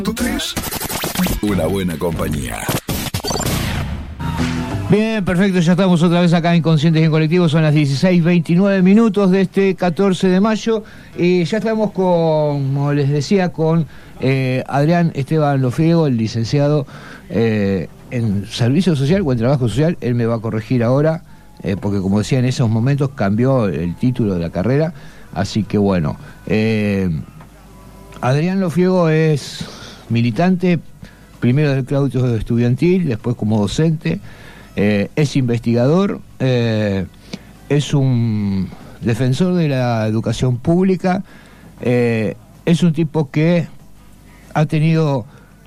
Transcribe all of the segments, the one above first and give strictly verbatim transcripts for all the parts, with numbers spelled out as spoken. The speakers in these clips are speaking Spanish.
tres. Una buena compañía. Bien, perfecto, ya estamos otra vez acá en Conscientes y en Colectivo, son las dieciséis veintinueve minutos de este catorce de mayo, y ya estamos con, como les decía, con eh, Adrián Esteban Lofiego, el licenciado eh, en Servicio Social o en Trabajo Social. Él me va a corregir ahora, eh, porque como decía, en esos momentos cambió el título de la carrera, así que bueno, eh, Adrián Lofiego es militante, primero del claustro estudiantil, después como docente. Eh, es investigador, eh, es un defensor de la educación pública, eh, es un tipo que ha tenido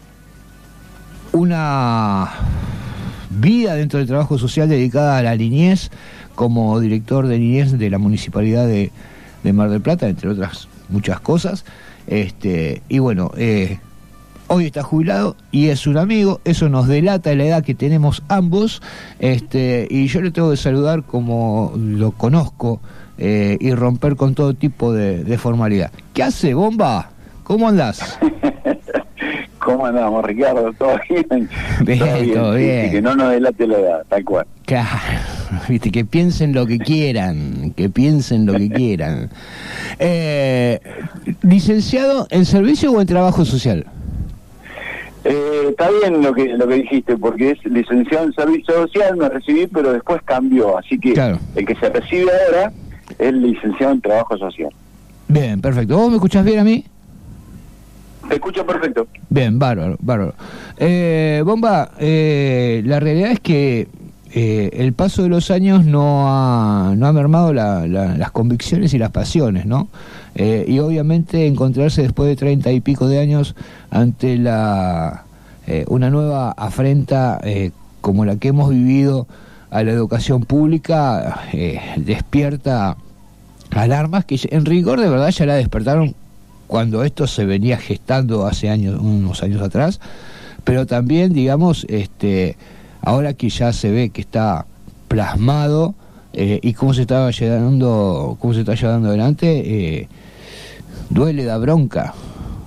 una vida dentro del trabajo social dedicada a la niñez, como director de niñez de la Municipalidad de, de Mar del Plata, entre otras muchas cosas. Este, y bueno, eh, hoy está jubilado y es un amigo, eso nos delata la edad que tenemos ambos, este, y yo le tengo que saludar como lo conozco, eh, y romper con todo tipo de, de formalidad. ¿Qué hace, Bomba? ¿Cómo andás? ¿Cómo andamos, Ricardo? ¿Todo bien? Bien, todo bien. Todo bien. Sí, sí, que no nos delate la edad, tal cual. Claro, viste, que piensen lo que quieran, que piensen lo que quieran. Eh, ¿Licenciado en Servicio o en Trabajo Social? Eh, está bien lo que lo que dijiste, porque es licenciado en Servicio Social, me recibí, pero después cambió, así que claro, el que se recibe ahora es licenciado en Trabajo Social. Bien, perfecto. ¿Vos me escuchás bien a mí? Te escucho perfecto. Bien, bárbaro, bárbaro. Eh, Bomba, eh, la realidad es que eh, el paso de los años no ha, no ha mermado la, la, las convicciones y las pasiones, ¿no? Eh, y obviamente encontrarse después de treinta y pico de años ante la eh, una nueva afrenta eh, como la que hemos vivido a la educación pública, eh, despierta alarmas que en rigor de verdad ya la despertaron cuando esto se venía gestando hace años, unos años atrás, pero también, digamos, este, ahora que ya se ve que está plasmado eh, y cómo se estaba llevando, cómo se está llevando adelante, eh, duele, da bronca.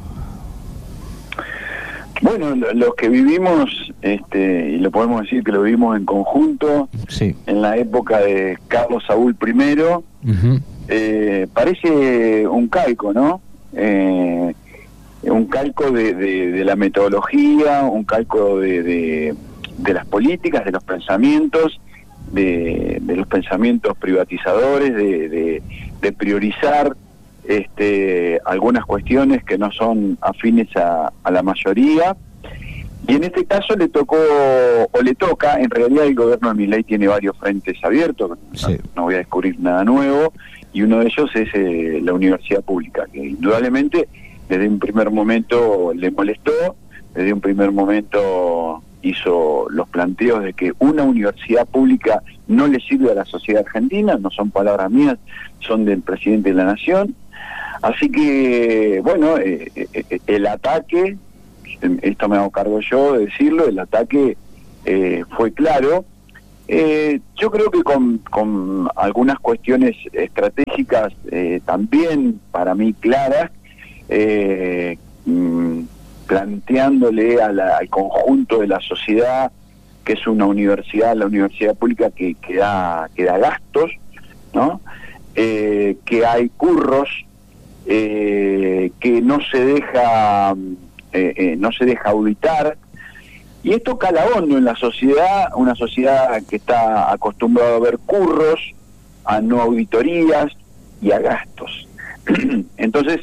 Bueno, los que vivimos, este, y lo podemos decir que lo vivimos en conjunto, sí, en la época de Carlos Saúl primero, uh-huh. eh, parece un calco, ¿no? Eh, un calco de, de, de la metodología, un calco de, de, de las políticas, de los pensamientos, de, de los pensamientos privatizadores, de, de, de priorizar este, algunas cuestiones que no son afines a, a la mayoría. Y en este caso le tocó, o le toca, en realidad el gobierno de Milei tiene varios frentes abiertos, sí. no, no voy a descubrir nada nuevo, y uno de ellos es eh, la universidad pública, que indudablemente desde un primer momento le molestó, desde un primer momento hizo los planteos de que una universidad pública no le sirve a la sociedad argentina, no son palabras mías, son del presidente de la Nación. Así que, bueno, eh, eh, el ataque, esto me hago cargo yo de decirlo, el ataque eh, fue claro. Eh, yo creo que con, con algunas cuestiones estratégicas eh, también para mí claras, eh, mm, planteándole a la, al conjunto de la sociedad que es una universidad, la universidad pública que, que, da, que da gastos, ¿no? Eh, que hay curros, eh, que no se deja, eh, eh, no se deja auditar. Y esto cala hondo en la sociedad, una sociedad que está acostumbrada a ver curros, a no auditorías y a gastos. Entonces,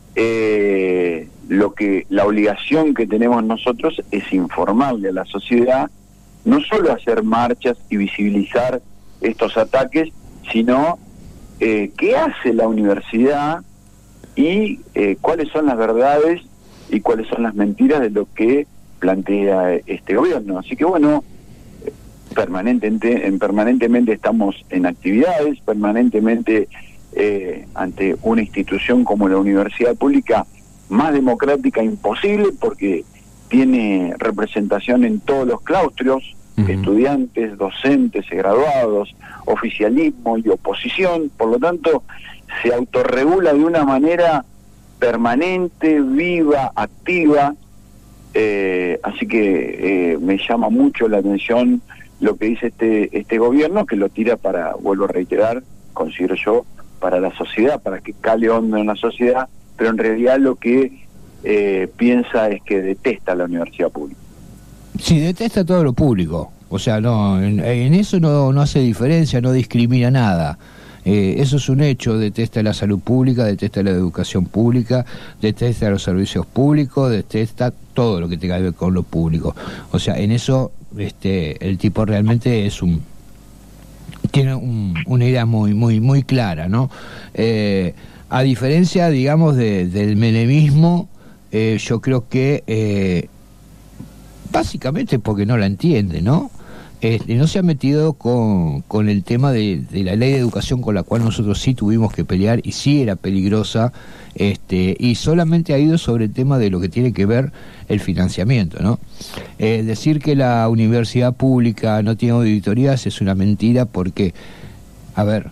eh, lo que la obligación que tenemos nosotros es informarle a la sociedad, no solo hacer marchas y visibilizar estos ataques, sino eh, qué hace la universidad y eh, cuáles son las verdades y cuáles son las mentiras de lo que plantea este gobierno. Así que bueno, permanentemente, en, permanentemente estamos en actividades, permanentemente eh, ante una institución como la universidad pública, más democrática imposible, porque tiene representación en todos los claustros, uh-huh. estudiantes, docentes, graduados, oficialismo y oposición. Por lo tanto, se autorregula de una manera permanente, viva, activa, Eh, así que eh, me llama mucho la atención lo que dice este este gobierno, que lo tira para, vuelvo a reiterar, considero yo, para la sociedad, para que cale hondo en la sociedad, pero en realidad lo que eh, piensa es que detesta la universidad pública. Sí, detesta todo lo público, o sea, no en, en eso no, no hace diferencia, no discrimina nada. Eh, eso es un hecho, detesta la salud pública, detesta la educación pública, detesta los servicios públicos, detesta todo lo que tenga que ver con lo público. O sea, en eso este el tipo realmente es un tiene un, una idea muy muy muy clara, ¿no? Eh, a diferencia, digamos, de, del menemismo, eh, yo creo que eh, básicamente porque no la entiende, ¿no? Este, no se ha metido con, con el tema de, de la ley de educación, con la cual nosotros sí tuvimos que pelear y sí era peligrosa, este, y solamente ha ido sobre el tema de lo que tiene que ver el financiamiento, ¿no? Eh, decir que la universidad pública no tiene auditorías es una mentira porque, a ver,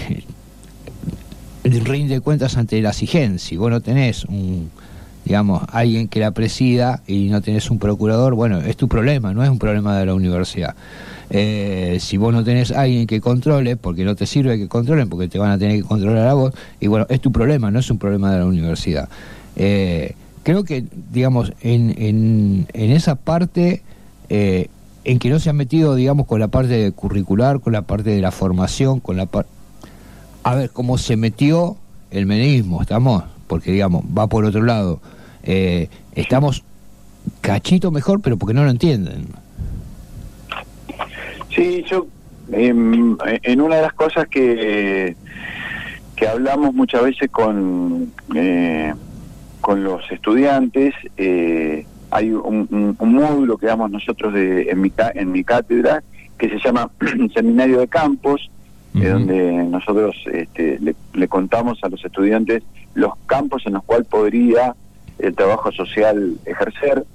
rinde cuentas ante la SIGEN. Si vos no tenés un, digamos, alguien que la presida y no tenés un procurador, bueno, es tu problema, no es un problema de la universidad. Eh, si vos no tenés alguien que controle, porque no te sirve que controlen, porque te van a tener que controlar a vos, y bueno, es tu problema, no es un problema de la universidad. Eh, creo que, digamos, en, en, en esa parte, eh, en que no se ha metido, digamos, con la parte curricular, con la parte de la formación, con la parte... A ver, cómo se metió el menemismo, ¿estamos? Porque, digamos, va por otro lado. Eh, estamos cachito mejor, pero porque no lo entienden. Sí, yo eh, en una de las cosas que que hablamos muchas veces con eh, con los estudiantes, eh, hay un, un, un módulo que damos nosotros de, en, mi, en mi cátedra, que se llama Seminario de Campos, uh-huh. eh, donde nosotros este, le, le contamos a los estudiantes los campos en los cuales podría el trabajo social ejercer.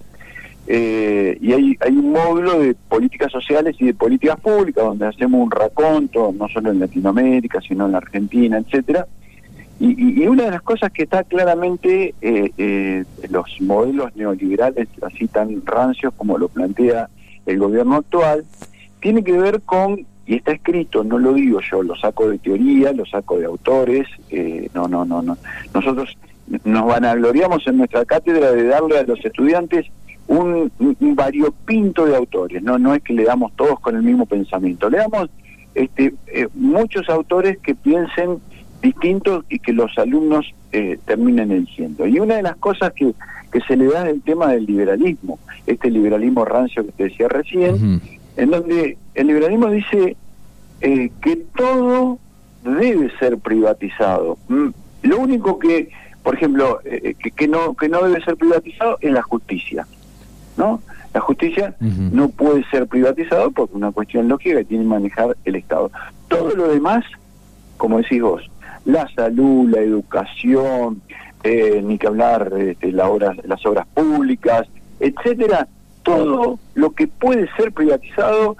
Eh, y hay, hay un módulo de políticas sociales y de políticas públicas donde hacemos un raconto, no solo en Latinoamérica, sino en la Argentina, etcétera. Y, y una de las cosas que está claramente eh, eh, los modelos neoliberales, así tan rancios como lo plantea el gobierno actual, tiene que ver con, y está escrito, no lo digo yo, lo saco de teoría, lo saco de autores, eh, no, no, no, no. Nosotros nos vanagloriamos en nuestra cátedra de darle a los estudiantes Un, un variopinto de autores, no no es que le damos todos con el mismo pensamiento, le damos este, eh, muchos autores que piensen distintos y que los alumnos eh, terminen eligiendo. Y una de las cosas que, que se le da es el tema del liberalismo, este liberalismo rancio que te decía recién, uh-huh. en donde el liberalismo dice eh, que todo debe ser privatizado. Mm, lo único que, por ejemplo, eh, que, que no que no debe ser privatizado es la justicia, ¿no? La justicia uh-huh. no puede ser privatizada porque una cuestión lógica que tiene que manejar el Estado. Todo lo demás, como decís vos, la salud, la educación, eh, ni que hablar de este, la obra, las obras públicas, etcétera, todo lo que puede ser privatizado,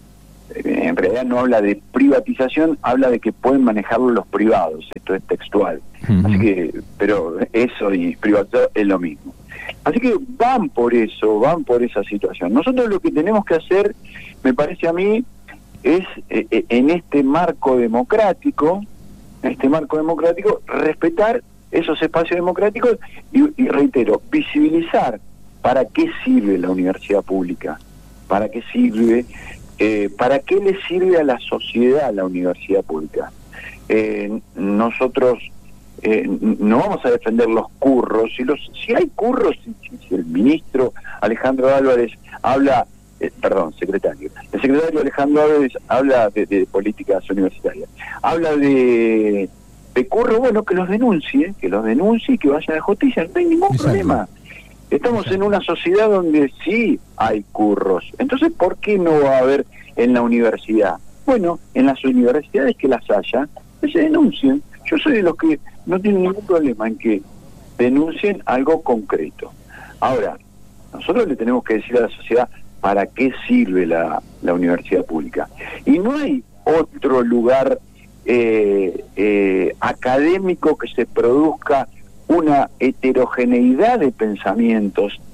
eh, en realidad no habla de privatización, habla de que pueden manejarlo los privados, esto es textual. Uh-huh. Así que, pero eso y privatizado es lo mismo. Así que van por eso, van por esa situación. Nosotros lo que tenemos que hacer, me parece a mí, es eh, en este marco democrático, en este marco democrático, respetar esos espacios democráticos y, y reitero, visibilizar para qué sirve la universidad pública, para qué sirve, eh, para qué le sirve a la sociedad la universidad pública. Eh, nosotros Eh, no vamos a defender los curros, si los si hay curros, si, si el ministro Alejandro Álvarez habla, eh, perdón, secretario, el secretario Alejandro Álvarez habla de, de políticas universitarias, habla de, de curros, bueno, que los denuncie, que los denuncie y que vayan a la justicia, no hay ningún Exacto. problema. Estamos Exacto. en una sociedad donde sí hay curros, entonces ¿por qué no va a haber en la universidad? Bueno, en las universidades que las haya, que se denuncien. Yo soy de los que no tienen ningún problema en que denuncien algo concreto. Ahora, nosotros le tenemos que decir a la sociedad para qué sirve la, la universidad pública. Y no hay otro lugar eh, eh, académico que se produzca una heterogeneidad de pensamientos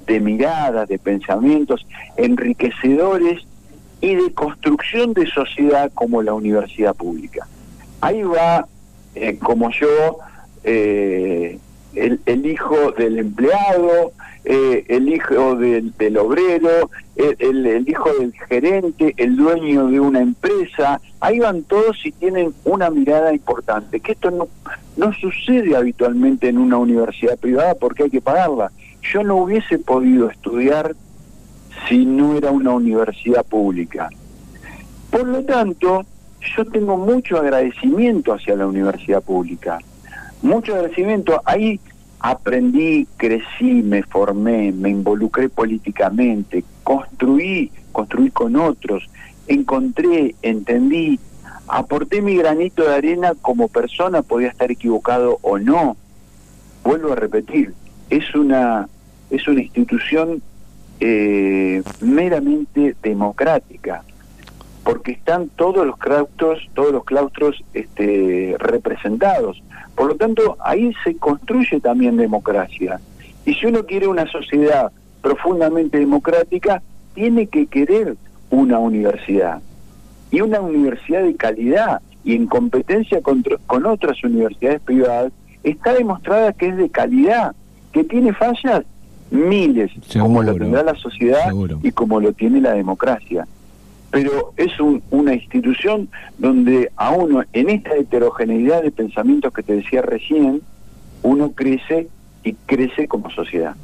de miradas, de pensamientos enriquecedores y de construcción de sociedad como la universidad pública. Ahí va, eh, como yo, eh, el, el hijo del empleado, eh, el hijo del, del obrero, el, el, el hijo del gerente, el dueño de una empresa. Ahí van todos y tienen una mirada importante, que esto no, no sucede habitualmente en una universidad privada porque hay que pagarla. Yo no hubiese podido estudiar si no era una universidad pública. Por lo tanto, yo tengo mucho agradecimiento hacia la universidad pública. Mucho agradecimiento. Ahí aprendí, crecí, me formé, me involucré políticamente, construí, construí con otros, encontré, entendí, aporté mi granito de arena como persona, podía estar equivocado o no. Vuelvo a repetir, es una, es una institución eh, meramente democrática, porque están todos los claustros, todos los claustros este, representados. Por lo tanto, ahí se construye también democracia. Y si uno quiere una sociedad profundamente democrática, tiene que querer una universidad. Y una universidad de calidad, y en competencia con, con otras universidades privadas, está demostrada que es de calidad. ¿Que tiene fallas? Miles, seguro, como lo tendrá la sociedad seguro. Y como lo tiene la democracia. Pero es un, una institución donde a uno, en esta heterogeneidad de pensamientos que te decía recién, uno crece y crece como sociedad.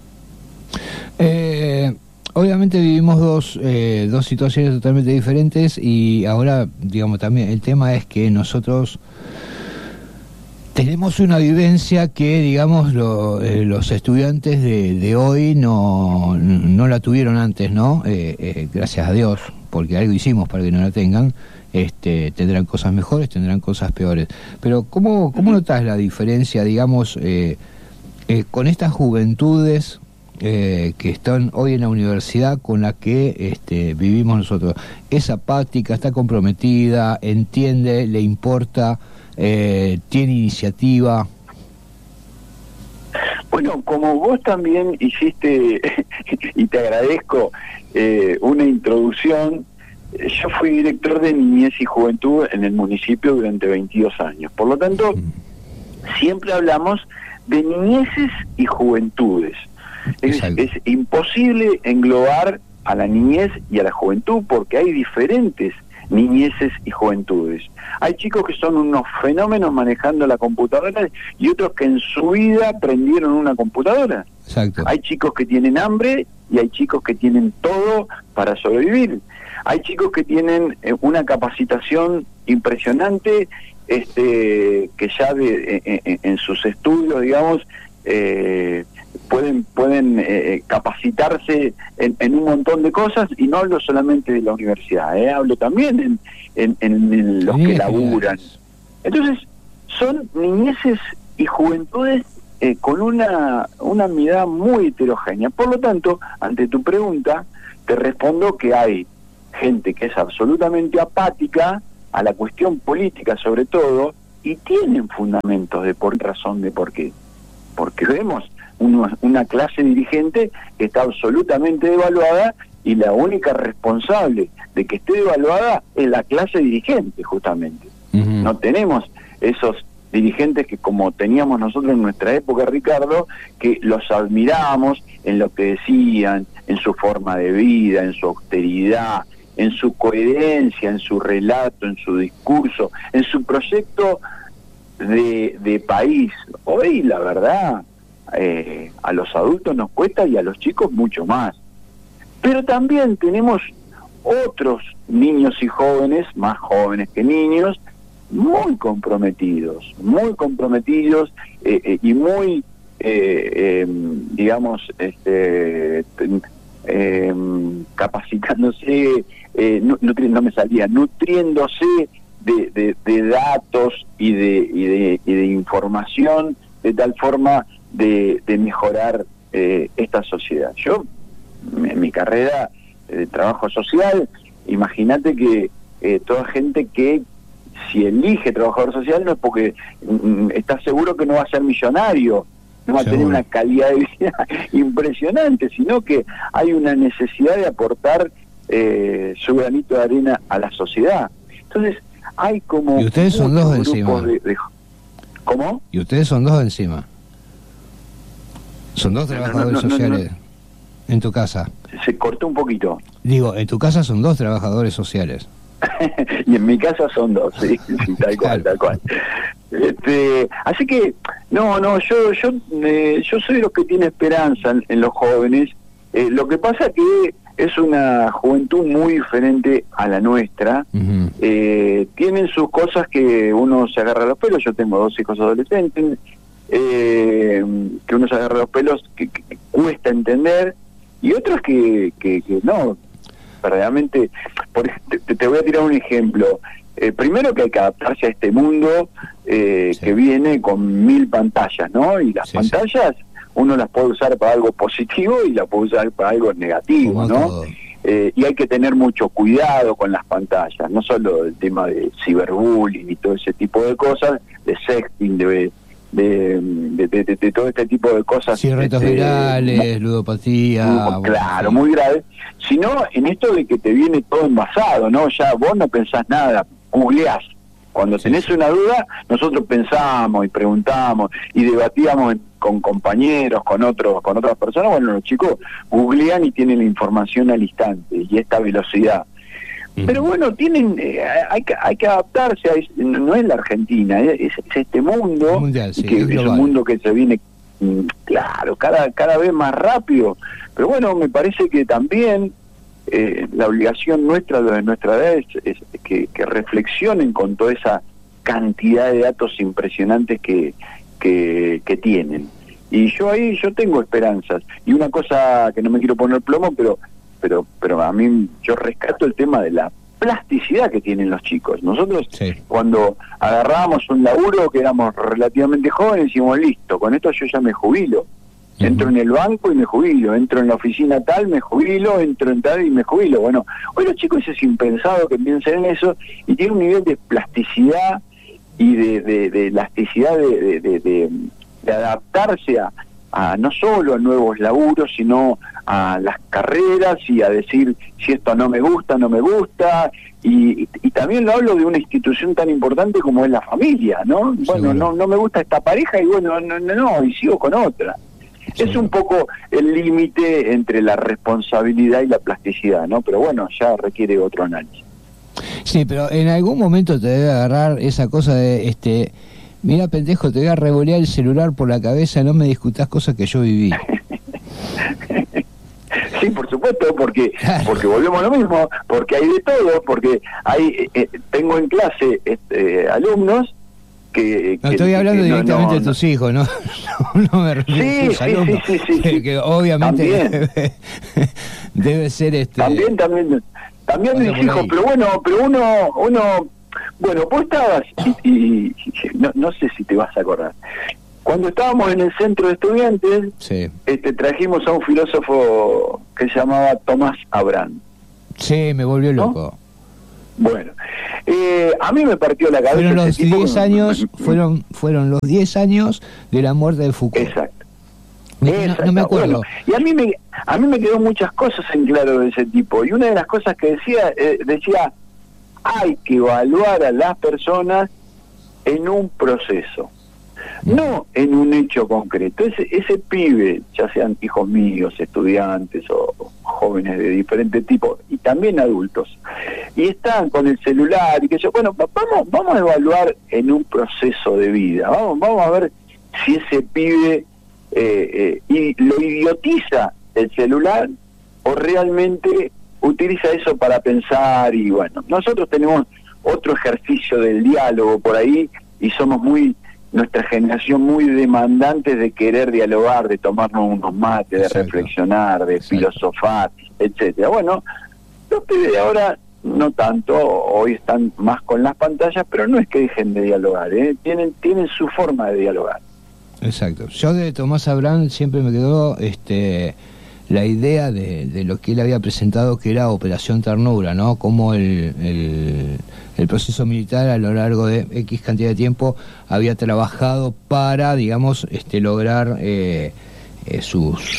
Eh, obviamente vivimos dos, eh, dos situaciones totalmente diferentes y ahora, digamos, también el tema es que nosotros tenemos una vivencia que, digamos, lo, eh, los estudiantes de, de hoy no, no la tuvieron antes, ¿no? Eh, eh, gracias a Dios, porque algo hicimos para que no la tengan. Este, tendrán cosas mejores, tendrán cosas peores. Pero ¿cómo, cómo notas la diferencia, digamos, eh, eh, con estas juventudes eh, que están hoy en la universidad con la que este, vivimos nosotros? Es apática, está comprometida, entiende, le importa, eh, tiene iniciativa. Bueno, como vos también hiciste, y te agradezco, eh, una introducción, yo fui director de Niñez y Juventud en el municipio durante veintidós años. Por lo tanto, siempre hablamos de niñeces y juventudes. Es, es imposible englobar a la niñez y a la juventud porque hay diferentes niñeces y juventudes. Hay chicos que son unos fenómenos manejando la computadora y otros que en su vida aprendieron una computadora. Exacto. Hay chicos que tienen hambre y hay chicos que tienen todo para sobrevivir. Hay chicos que tienen eh, una capacitación impresionante, este, que ya de, en, en, en sus estudios, digamos, eh, pueden pueden eh, capacitarse en, en un montón de cosas, y no hablo solamente de la universidad, eh, hablo también en, en, en, en los que laburan. Entonces, son niñeces y juventudes eh, con una, una mirada muy heterogénea. Por lo tanto, ante tu pregunta, te respondo que hay gente que es absolutamente apática a la cuestión política sobre todo, y tienen fundamentos de por razón de por qué. Porque vemos uno, una clase dirigente que está absolutamente devaluada, y la única responsable de que esté devaluada es la clase dirigente, justamente. Uh-huh. No tenemos esos dirigentes que, como teníamos nosotros en nuestra época, Ricardo, que los admiramos en lo que decían, en su forma de vida, en su austeridad, en su coherencia, en su relato, en su discurso, en su proyecto de, de país. Hoy, la verdad, eh, a los adultos nos cuesta y a los chicos mucho más. Pero también tenemos otros niños y jóvenes, más jóvenes que niños, muy comprometidos, muy comprometidos eh, eh, y muy, eh, eh, digamos, este, eh, capacitándose, eh, no, nutri- no me salía, nutriéndose de, de, de datos y de, y, de, y de información, de tal forma de, de mejorar eh, esta sociedad. Yo, en mi carrera de trabajo social, imagínate que eh, toda gente que si elige trabajador social no es porque mm, está seguro que no va a ser millonario, no va a tener una calidad de vida impresionante, sino que hay una necesidad de aportar eh, su granito de arena a la sociedad. Entonces, hay como... Y ustedes son dos encima. De, de, ¿Cómo? Y ustedes son dos encima. Son dos trabajadores no, no, no, sociales no, no, no. en tu casa. Se cortó un poquito. Digo, en tu casa son dos trabajadores sociales. Y en mi casa son dos, sí, sí, tal cual, tal cual. Este, así que, no, no, yo yo eh, yo soy de los que tiene esperanza en, en los jóvenes. Eh, lo que pasa que es una juventud muy diferente a la nuestra. Uh-huh. Eh, tienen sus cosas que uno se agarra los pelos. Yo tengo dos hijos adolescentes, eh, que uno se agarra los pelos, que, que, que cuesta entender, y otros que, que, que no. Realmente, por, te, te voy a tirar un ejemplo. Eh, primero que hay que adaptarse a este mundo eh, sí. que viene con mil pantallas, ¿no? Y las sí, pantallas sí. uno las puede usar para algo positivo y las puede usar para algo negativo, como ¿no? Eh, y hay que tener mucho cuidado con las pantallas, no solo el tema de ciberbullying y todo ese tipo de cosas, de sexting, de... De, de, de, de, de todo este tipo de cosas. Sí, retos este, virales, muy, ludopatía. Muy, claro, muy grave. Sino en esto de que te viene todo envasado, ¿no? Ya vos no pensás nada, googleás. Cuando tenés sí, sí. una duda, nosotros pensamos y preguntamos y debatíamos con compañeros, con otros, con otras personas. Bueno, los chicos googlean y tienen la información al instante y esta velocidad. Pero bueno, tienen eh, hay que hay que adaptarse a es, no es la Argentina, es, es este mundo mundial, sí, que es, es un mundo que se viene claro cada cada vez más rápido. Pero bueno, me parece que también eh, la obligación nuestra de nuestra edad es, es que, que reflexionen con toda esa cantidad de datos impresionantes que que, que tienen. Y yo ahí yo tengo esperanzas. Y una cosa que no me quiero poner plomo, pero pero pero a mí yo rescato el tema de la plasticidad que tienen los chicos. Nosotros sí. cuando agarrábamos un laburo que éramos relativamente jóvenes, decimos listo, con esto yo ya me jubilo. Uh-huh. Entro en el banco y me jubilo, entro en la oficina tal, me jubilo, entro en tal y me jubilo. Bueno, hoy los chicos es impensado que piensen en eso y tienen un nivel de plasticidad y de, de, de elasticidad de, de, de, de, de adaptarse a, a no solo a nuevos laburos, sino a las carreras y a decir si esto no me gusta, no me gusta, y, y, y también lo hablo de una institución tan importante como es la familia, ¿no? Bueno, sí, no no me gusta esta pareja y bueno, no, no, no y sigo con otra. Sí. Es un poco el límite entre la responsabilidad y la plasticidad, ¿no? Pero bueno, ya requiere otro análisis. Sí, pero en algún momento te debe agarrar esa cosa de, este, mira pendejo, te voy a revolear el celular por la cabeza, no me discutás cosas que yo viví. Sí, por supuesto, porque porque volvemos a lo mismo, porque hay de todo, porque hay eh, tengo en clase este, alumnos que... No, que estoy hablando que, directamente no, no, de tus hijos, ¿no? No, no me refiero sí, a tus sí, alumnos, sí, sí, sí, que obviamente debe, debe ser este... También, también, también mis hijos, pero bueno, pero uno, uno, bueno, vos estabas, y, y, y no, no sé si te vas a acordar, cuando estábamos en el centro de estudiantes, sí. este, trajimos a un filósofo que se llamaba Tomás Abraham. Sí, me volvió loco. ¿No? Bueno, eh, a mí me partió la cabeza. Fueron los diez años, me, fueron, fueron los diez años de la muerte de Foucault. Exacto. Me, no, no me acuerdo. Bueno, y a mí me, a mí me quedó muchas cosas en claro de ese tipo. Y una de las cosas que decía, eh, decía, hay que evaluar a las personas en un proceso. No en un hecho concreto. Ese, ese pibe, ya sean hijos míos, estudiantes o jóvenes de diferente tipo, y también adultos, y están con el celular y que yo, bueno, vamos, vamos a evaluar en un proceso de vida, vamos, vamos a ver si ese pibe eh, eh, y lo idiotiza el celular o realmente utiliza eso para pensar. Y bueno, nosotros tenemos otro ejercicio del diálogo por ahí y somos muy nuestra generación muy demandantes de querer dialogar, de tomarnos unos mates, de Exacto. reflexionar, de Exacto. filosofar, etcétera. Bueno, los pibes de ahora no tanto, hoy están más con las pantallas, pero no es que dejen de dialogar, ¿eh? tienen tienen su forma de dialogar. Exacto. Yo de Tomás Abraham siempre me quedó este la idea de, de lo que él había presentado, que era Operación Ternura, ¿no? Cómo el, el, el proceso militar a lo largo de X cantidad de tiempo había trabajado para, digamos, este, lograr eh, eh, sus...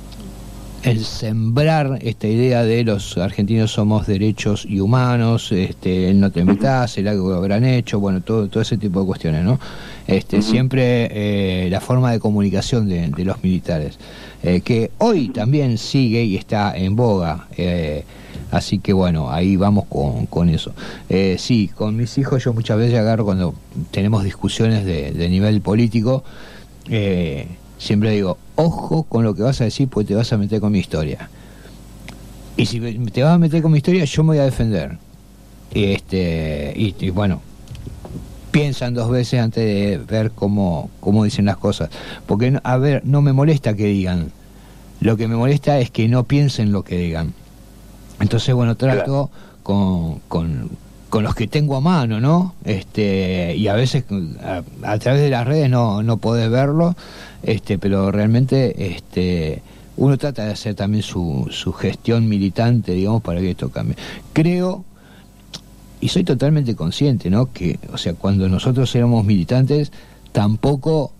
el sembrar esta idea de los argentinos somos derechos y humanos, este, el no te metas, el algo que habrán hecho, bueno, todo, todo ese tipo de cuestiones, ¿no? Este, uh-huh. Siempre eh, la forma de comunicación de, de los militares, eh, que hoy también sigue y está en boga, eh, así que bueno, ahí vamos con, con eso. Eh, sí, con mis hijos yo muchas veces agarro cuando tenemos discusiones de, de nivel político, eh, siempre digo, ojo con lo que vas a decir, porque te vas a meter con mi historia. Y si te vas a meter con mi historia, yo me voy a defender. Y, este, y, y bueno, piensan dos veces antes de ver cómo, cómo dicen las cosas. Porque, a ver, no me molesta que digan. Lo que me molesta es que no piensen lo que digan. Entonces, bueno, trato con... con con los que tengo a mano, ¿no? Este, y a veces a, a través de las redes no, no podés verlo, este, pero realmente este, uno trata de hacer también su, su gestión militante, digamos, para que esto cambie. Creo, y soy totalmente consciente, ¿no? Que, o sea, cuando nosotros éramos militantes, tampoco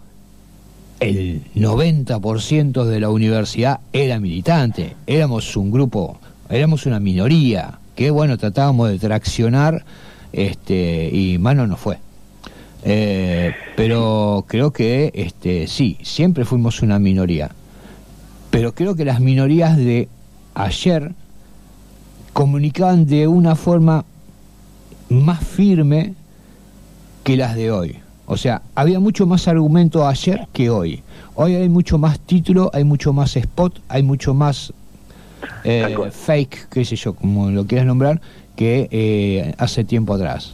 el noventa por ciento de la universidad era militante. Éramos un grupo, éramos una minoría, que bueno, tratábamos de traccionar, este, y mano no fue. Eh, pero creo que este, sí, siempre fuimos una minoría. Pero creo que las minorías de ayer comunicaban de una forma más firme que las de hoy. O sea, había mucho más argumento ayer que hoy. Hoy hay mucho más título, hay mucho más spot, hay mucho más Eh, fake, qué sé yo, como lo quieras nombrar, que eh, hace tiempo atrás.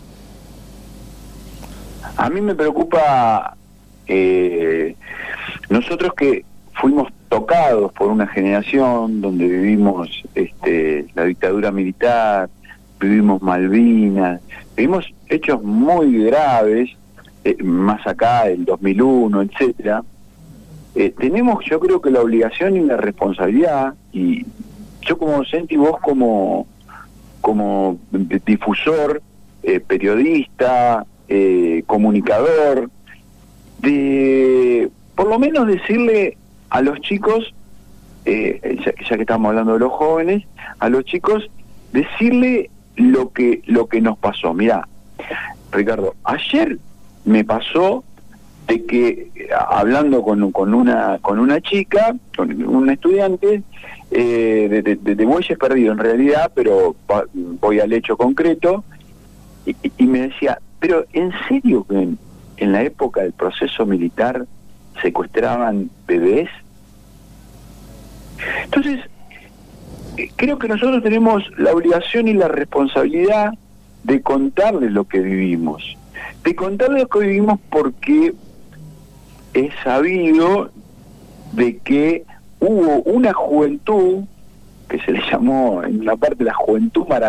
A mí me preocupa eh, nosotros que fuimos tocados por una generación donde vivimos este, la dictadura militar, vivimos Malvinas, vivimos hechos muy graves, eh, más acá del dos mil uno, etcétera. Eh, tenemos, yo creo que la obligación y la responsabilidad, y yo como docente y vos como, como difusor, eh, periodista, eh, comunicador, de por lo menos decirle a los chicos, eh, ya, ya que estamos hablando de los jóvenes, a los chicos, decirle lo que, lo que nos pasó. Mirá, Ricardo, ayer me pasó de que, hablando con, con una con una chica, con una estudiante, eh, de, de, de bueyes perdido en realidad, pero va, voy al hecho concreto, y, y me decía, pero ¿en serio que en, en la época del proceso militar secuestraban bebés? Entonces, eh, creo que nosotros tenemos la obligación y la responsabilidad de contarles lo que vivimos, de contarles lo que vivimos, porque es sabido de que hubo una juventud que se le llamó en una parte la juventud maravillosa,